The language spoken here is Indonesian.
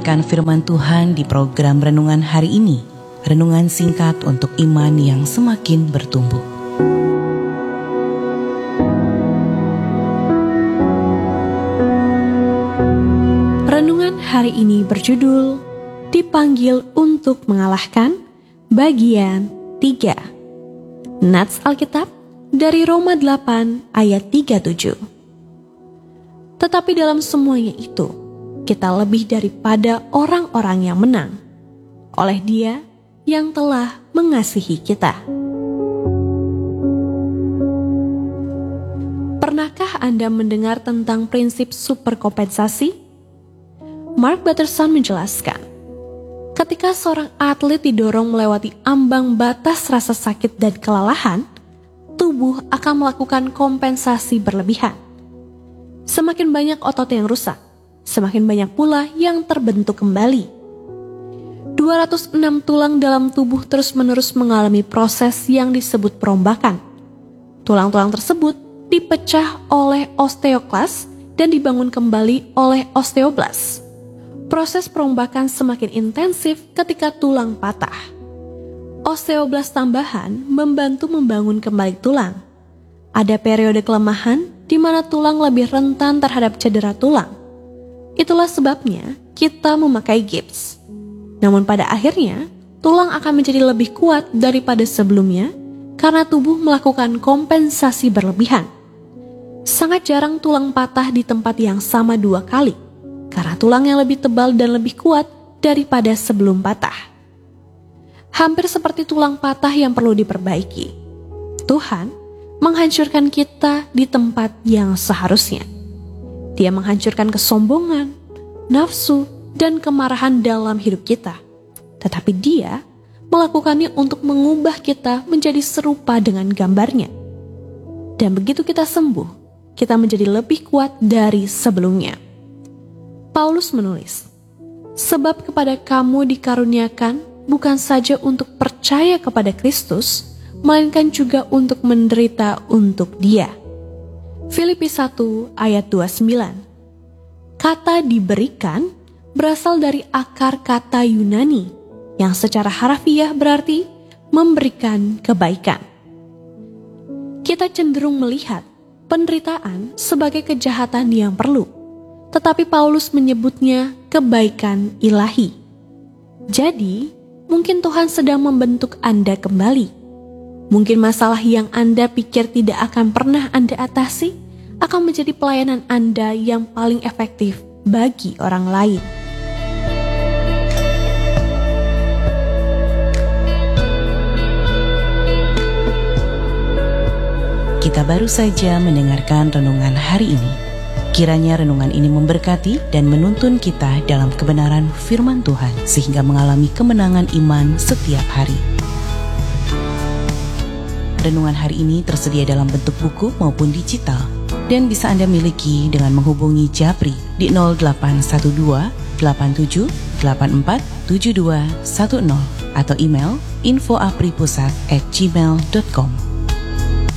mendengarkan firman Tuhan di program Renungan hari ini. Renungan singkat untuk iman yang semakin bertumbuh. Renungan hari ini berjudul Dipanggil untuk Mengalahkan, bagian 3. Nats Alkitab dari Roma 8 ayat 37. Tetapi dalam semuanya itu, kita lebih daripada orang-orang yang menang, oleh Dia yang telah mengasihi kita. Pernahkah Anda mendengar tentang prinsip superkompensasi? Mark Batterson menjelaskan, ketika seorang atlet didorong melewati ambang batas rasa sakit dan kelelahan, tubuh akan melakukan kompensasi berlebihan. Semakin banyak otot yang rusak, semakin banyak pula yang terbentuk kembali. 206 tulang dalam tubuh terus-menerus mengalami proses yang disebut perombakan. Tulang-tulang tersebut dipecah oleh osteoklas dan dibangun kembali oleh osteoblas. Proses perombakan semakin intensif ketika tulang patah. Osteoblas tambahan membantu membangun kembali tulang. Ada periode kelemahan di mana tulang lebih rentan terhadap cedera tulang. Itulah sebabnya kita memakai gips. Namun pada akhirnya, tulang akan menjadi lebih kuat daripada sebelumnya karena tubuh melakukan kompensasi berlebihan. Sangat jarang tulang patah di tempat yang sama 2 kali, karena tulang yang lebih tebal dan lebih kuat daripada sebelum patah. Hampir seperti tulang patah yang perlu diperbaiki, Tuhan menghancurkan kita di tempat yang seharusnya. Dia menghancurkan kesombongan, nafsu, dan kemarahan dalam hidup kita. Tetapi Dia melakukannya untuk mengubah kita menjadi serupa dengan gambarnya. Dan begitu kita sembuh, kita menjadi lebih kuat dari sebelumnya. Paulus menulis, sebab kepada kamu dikaruniakan bukan saja untuk percaya kepada Kristus, melainkan juga untuk menderita untuk Dia. Filipi 1 ayat 29. Kata diberikan berasal dari akar kata Yunani yang secara harafiah berarti memberikan kebaikan. Kita cenderung melihat penderitaan sebagai kejahatan yang perlu, tetapi Paulus menyebutnya kebaikan ilahi. Jadi, mungkin Tuhan sedang membentuk Anda kembali. Mungkin masalah yang Anda pikir tidak akan pernah Anda atasi akan menjadi pelayanan Anda yang paling efektif bagi orang lain. Kita baru saja mendengarkan renungan hari ini. Kiranya renungan ini memberkati dan menuntun kita dalam kebenaran firman Tuhan sehingga mengalami kemenangan iman setiap hari. Renungan hari ini tersedia dalam bentuk buku maupun digital dan bisa Anda miliki dengan menghubungi Japri di 0812 87 84 7210 atau email info@apripusat@gmail.com.